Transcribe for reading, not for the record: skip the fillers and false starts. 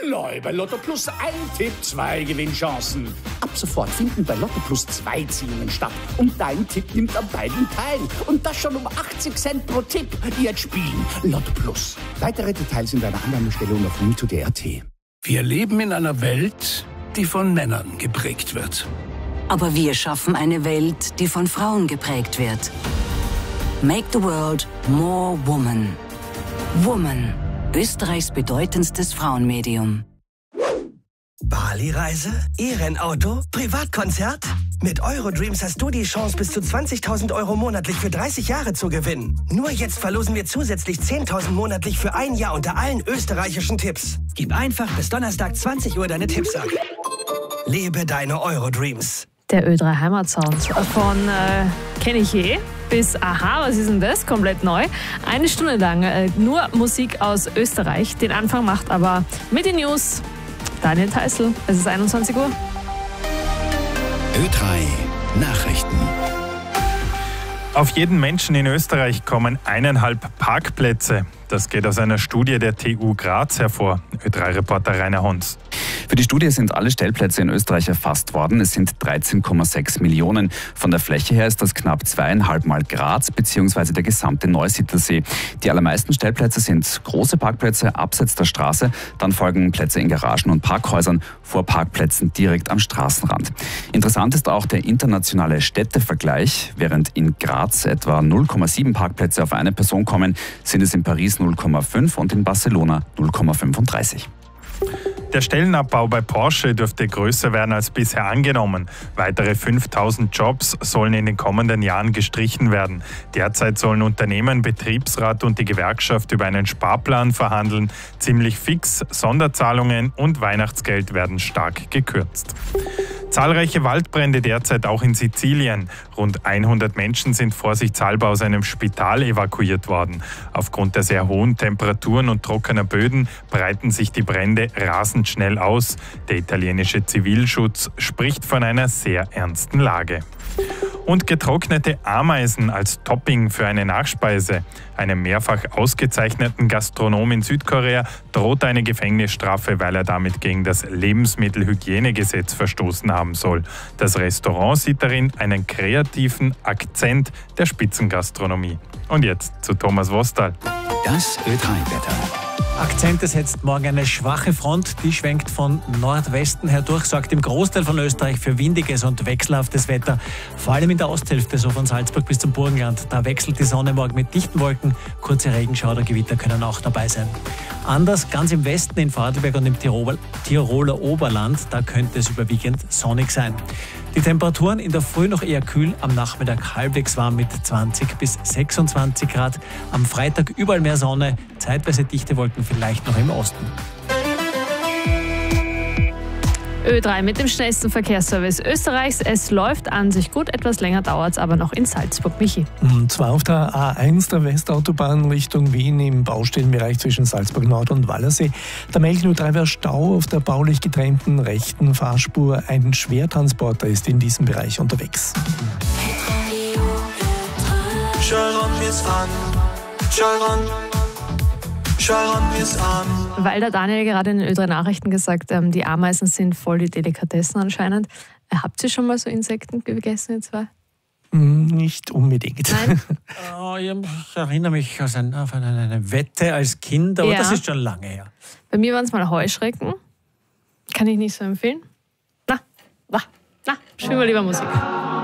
Neu bei Lotto Plus ein Tipp, 2 Gewinnchancen. Ab sofort finden bei Lotto Plus 2 Ziehungen statt. Und dein Tipp nimmt an beiden teil. Und das schon um 80 Cent pro Tipp. Jetzt spielen Lotto Plus. Weitere Details in deiner Annahmestellung auf win2.at. Wir leben in einer Welt, die von Männern geprägt wird. Aber wir schaffen eine Welt, die von Frauen geprägt wird. Make the world more woman. Woman. Österreichs bedeutendstes Frauenmedium. Bali-Reise? E-Rennauto? Privatkonzert? Mit Eurodreams hast du die Chance, bis zu 20.000 Euro monatlich für 30 Jahre zu gewinnen. Nur jetzt verlosen wir zusätzlich 10.000 monatlich für ein Jahr unter allen österreichischen Tipps. Gib einfach bis Donnerstag 20 Uhr deine Tipps ab. Lebe deine Eurodreams. Der Ö3 Heimatsound von Kenn ich je bis Aha, was ist denn das? Komplett neu. Eine Stunde lang nur Musik aus Österreich. Den Anfang macht aber mit den News Daniel Theißl. Es ist 21 Uhr. Ö3 Nachrichten. Auf jeden Menschen in Österreich kommen 1,5 Parkplätze. Das geht aus einer Studie der TU Graz hervor. Ö3-Reporter Rainer Hons. Für die Studie sind alle Stellplätze in Österreich erfasst worden. Es sind 13,6 Millionen. Von der Fläche her ist das knapp 2,5 Mal Graz bzw. der gesamte Neusiedlersee. Die allermeisten Stellplätze sind große Parkplätze abseits der Straße. Dann folgen Plätze in Garagen und Parkhäusern vor Parkplätzen direkt am Straßenrand. Interessant ist auch der internationale Städtevergleich. Während in Graz etwa 0,7 Parkplätze auf eine Person kommen, sind es in Paris 0,5 und in Barcelona 0,35. Der Stellenabbau bei Porsche dürfte größer werden als bisher angenommen. Weitere 5.000 Jobs sollen in den kommenden Jahren gestrichen werden. Derzeit sollen Unternehmen, Betriebsrat und die Gewerkschaft über einen Sparplan verhandeln. Ziemlich fix, Sonderzahlungen und Weihnachtsgeld werden stark gekürzt. Zahlreiche Waldbrände derzeit auch in Sizilien. Rund 100 Menschen sind vorsichtshalber aus einem Spital evakuiert worden. Aufgrund der sehr hohen Temperaturen und trockener Böden breiten sich die Brände rasend schnell aus. Der italienische Zivilschutz spricht von einer sehr ernsten Lage. Und getrocknete Ameisen als Topping für eine Nachspeise. Einem mehrfach ausgezeichneten Gastronom in Südkorea droht eine Gefängnisstrafe, weil er damit gegen das Lebensmittelhygienegesetz verstoßen haben soll. Das Restaurant sieht darin einen kreativen Akzent der Spitzengastronomie. Und jetzt zu Thomas Wostal. Das Ö3-Wetter. Akzente setzt morgen eine schwache Front, die schwenkt von Nordwesten her durch, sorgt im Großteil von Österreich für windiges und wechselhaftes Wetter. Vor allem in der Osthälfte, so von Salzburg bis zum Burgenland. Da wechselt die Sonne morgen mit dichten Wolken, kurze Regenschauer, Gewitter können auch dabei sein. Anders ganz im Westen, in Vorarlberg und im Tiroler Oberland, da könnte es überwiegend sonnig sein. Die Temperaturen in der Früh noch eher kühl, am Nachmittag halbwegs warm mit 20 bis 26 Grad. Am Freitag überall mehr Sonne, zeitweise dichte Wolken vielleicht noch im Osten. Ö3 mit dem schnellsten Verkehrsservice Österreichs. Es läuft an sich gut, etwas länger dauert es aber noch in Salzburg. Michi. Und zwar auf der A1 der Westautobahn Richtung Wien im Baustellenbereich zwischen Salzburg Nord und Wallersee. Da meldet nur treiber Stau auf der baulich getrennten rechten Fahrspur. Ein Schwertransporter ist in diesem Bereich unterwegs. Weil der Daniel gerade in den Ö3 Nachrichten gesagt hat, die Ameisen sind voll die Delikatessen anscheinend. Habt ihr schon mal so Insekten gegessen, ihr zwei? Nicht unbedingt. Nein? Ich erinnere mich auf eine Wette als Kind, aber das ist schon lange her. Bei mir waren es mal Heuschrecken. Kann ich nicht so empfehlen. Na, spielen wir lieber Musik.